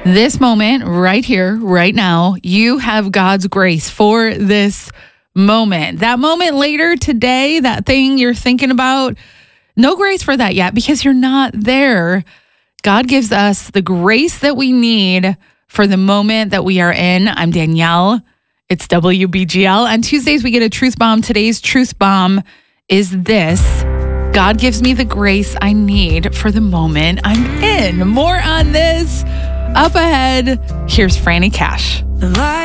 This moment right here, right now, you have God's grace for this moment. That moment later today, that thing you're thinking about, no grace for that yet because you're not there. God gives us the grace that we need for the moment that we are in. I'm Danielle. It's WBGL. On Tuesdays, we get a truth bomb. Today's truth bomb is this: God gives me the grace I need for the moment I'm in. More on this up ahead. Here's Franny Cash.